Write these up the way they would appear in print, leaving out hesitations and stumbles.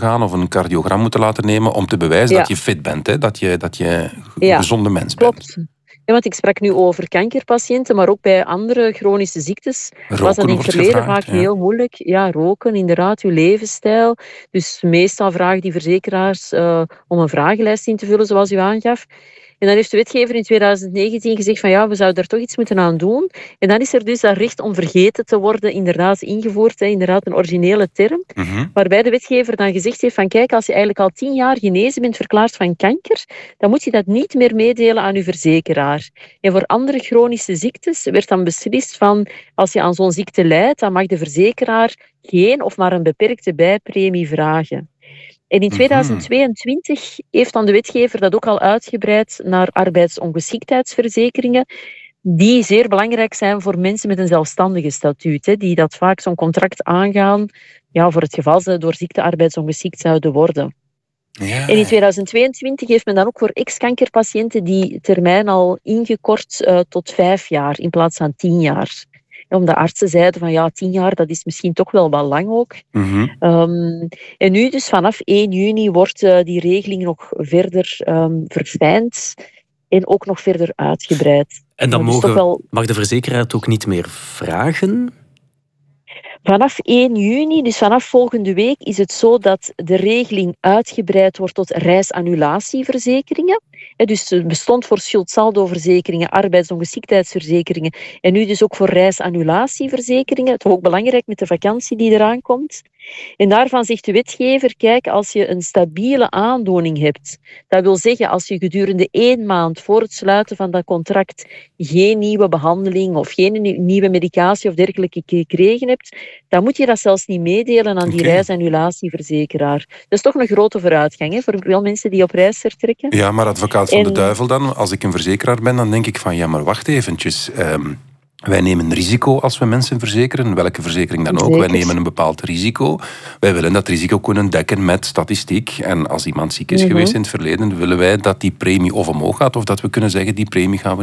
gaan of een cardiogram moeten laten nemen om te bewijzen dat je fit bent, hè? Dat je een gezonde mens bent. Ja, want ik sprak nu over kankerpatiënten, maar ook bij andere chronische ziektes was dat in het verleden vaak heel moeilijk. Ja, roken, inderdaad, uw levensstijl. Dus meestal vragen die verzekeraars om een vragenlijst in te vullen, zoals u aangaf. En dan heeft de wetgever in 2019 gezegd van ja, we zouden daar toch iets moeten aan doen. En dan is er dus dat recht om vergeten te worden inderdaad ingevoerd, inderdaad een originele term. Waarbij de wetgever dan gezegd heeft van kijk, als je eigenlijk al 10 jaar genezen bent verklaard van kanker, dan moet je dat niet meer meedelen aan je verzekeraar. En voor andere chronische ziektes werd dan beslist van als je aan zo'n ziekte lijdt, dan mag de verzekeraar geen of maar een beperkte bijpremie vragen. En in 2022 heeft dan de wetgever dat ook al uitgebreid naar arbeidsongeschiktheidsverzekeringen, die zeer belangrijk zijn voor mensen met een zelfstandige statuut, die dat vaak zo'n contract aangaan voor het geval ze door ziekte arbeidsongeschikt zouden worden. Ja. En in 2022 heeft men dan ook voor ex-kankerpatiënten die termijn al ingekort tot 5 jaar in plaats van 10 jaar. Omdat artsen zeiden van ja, 10 jaar, dat is misschien toch wel wat lang ook. En nu dus vanaf 1 juni wordt die regeling nog verder verfijnd en ook nog verder uitgebreid. En dan mag de verzekeraar het ook niet meer vragen? Vanaf 1 juni, dus vanaf volgende week, is het zo dat de regeling uitgebreid wordt tot reisannulatieverzekeringen. Dus het bestond voor schuldsaldoverzekeringen, arbeidsongeschiktheidsverzekeringen en nu dus ook voor reisannulatieverzekeringen. Het is ook belangrijk met de vakantie die eraan komt. En daarvan zegt de wetgever, kijk, als je een stabiele aandoening hebt, dat wil zeggen als je gedurende 1 maand voor het sluiten van dat contract geen nieuwe behandeling of geen nieuwe medicatie of dergelijke gekregen hebt, dan moet je dat zelfs niet meedelen aan die reisannulatieverzekeraar. Dat is toch een grote vooruitgang voor veel mensen die op reis vertrekken. Ja, maar advocaat van de duivel dan, als ik een verzekeraar ben, dan denk ik van ja, maar wacht eventjes. Wij nemen risico als we mensen verzekeren, welke verzekering dan ook. Zeker. Wij nemen een bepaald risico. Wij willen dat risico kunnen dekken met statistiek. En als iemand ziek is geweest in het verleden, willen wij dat die premie of omhoog gaat, of dat we kunnen zeggen, die premie gaan we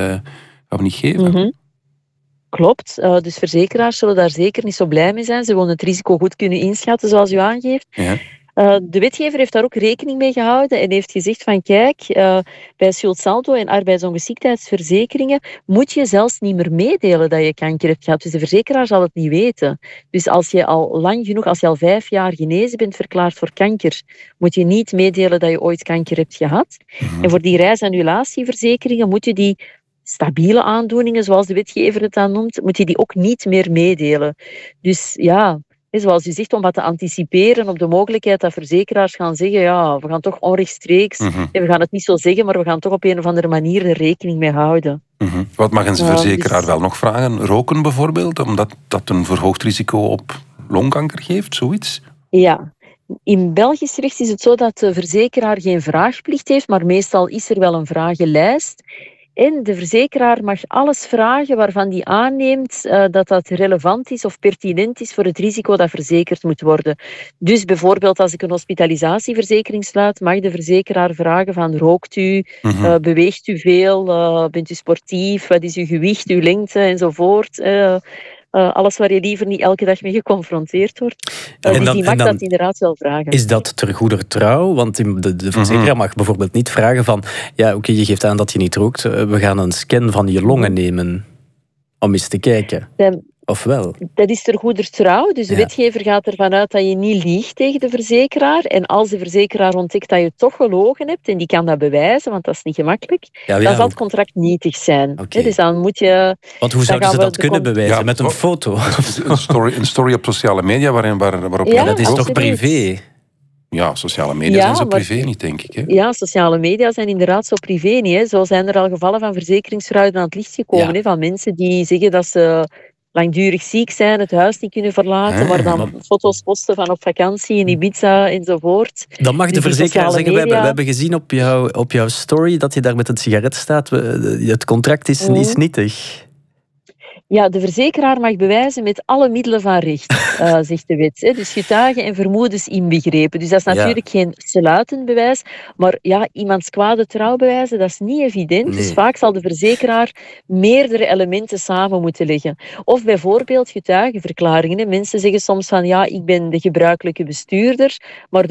niet geven. Klopt. Dus verzekeraars zullen daar zeker niet zo blij mee zijn. Ze willen het risico goed kunnen inschatten, zoals u aangeeft. Ja. De wetgever heeft daar ook rekening mee gehouden en heeft gezegd van kijk, bij schuldsaldo en arbeidsongeschiktheidsverzekeringen moet je zelfs niet meer meedelen dat je kanker hebt gehad. Dus de verzekeraar zal het niet weten. Dus als je al lang genoeg, als je al 5 jaar genezen bent verklaard voor kanker, moet je niet meedelen dat je ooit kanker hebt gehad. En voor die reisannulatieverzekeringen moet je die stabiele aandoeningen, zoals de wetgever het dan noemt, moet je die ook niet meer meedelen. Dus ja, zoals u zegt, om wat te anticiperen op de mogelijkheid dat verzekeraars gaan zeggen, ja, we gaan toch onrechtstreeks, we gaan het niet zo zeggen, maar we gaan toch op een of andere manier er rekening mee houden. Wat mag een verzekeraar wel nog vragen? Roken bijvoorbeeld, omdat dat een verhoogd risico op longkanker geeft, zoiets? Ja. In Belgisch recht is het zo dat de verzekeraar geen vraagplicht heeft, maar meestal is er wel een vragenlijst. En de verzekeraar mag alles vragen waarvan die aanneemt dat dat relevant is of pertinent is voor het risico dat verzekerd moet worden. Dus bijvoorbeeld als ik een hospitalisatieverzekering sluit, mag de verzekeraar vragen van rookt u, beweegt u veel, bent u sportief, wat is uw gewicht, uw lengte enzovoort. Alles waar je liever niet elke dag mee geconfronteerd wordt. Dus die mag dat inderdaad wel vragen. Is dat ter goeder trouw? Want de verzekeraar mag bijvoorbeeld niet vragen van ja, oké, je geeft aan dat je niet rookt. We gaan een scan van je longen nemen om eens te kijken. Of wel? Dat is ter goeder trouw. Dus de wetgever gaat ervan uit dat je niet liegt tegen de verzekeraar. En als de verzekeraar ontdekt dat je toch gelogen hebt, en die kan dat bewijzen, want dat is niet gemakkelijk, dan zal het contract nietig zijn. Dus dan moet je... Want hoe zouden ze dat kunnen bewijzen? Met een foto? Een story op sociale media waarop... Ja, dat is toch privé? Ja, sociale media zijn zo privé niet, denk ik. Hè? Ja, sociale media zijn inderdaad zo privé niet. Hè. Zo zijn er al gevallen van verzekeringsfraude aan het licht gekomen. Hè, van mensen die zeggen dat ze langdurig ziek zijn, het huis niet kunnen verlaten, maar dan foto's posten van op vakantie in Ibiza enzovoort. Dan mag de verzekeraar zeggen, we hebben gezien op jouw story dat je daar met een sigaret staat. Het contract is nietig. Ja, de verzekeraar mag bewijzen met alle middelen van recht, zegt de wet. Dus getuigen en vermoedens inbegrepen. Dus dat is natuurlijk geen sluitend bewijs, maar ja, iemands kwade trouw bewijzen, dat is niet evident. Nee. Dus vaak zal de verzekeraar meerdere elementen samen moeten leggen. Of bijvoorbeeld getuigenverklaringen. Mensen zeggen soms van, ja, ik ben de gebruikelijke bestuurder, maar